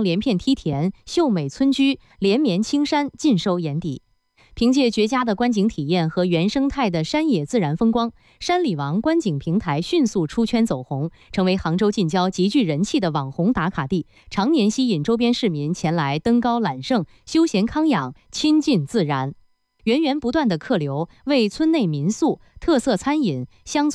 乡连片梯田、秀美村居、连绵青山尽收眼底。凭借绝佳的观景体验和原生态的山野自然风光，山里王观景平台迅速出圈走红，成为杭州近郊极具人气的网红打卡地，常年吸引周边市民前来登高揽胜、休闲康养、亲近自然。源源不断的客流为村内民宿、特色餐饮、乡村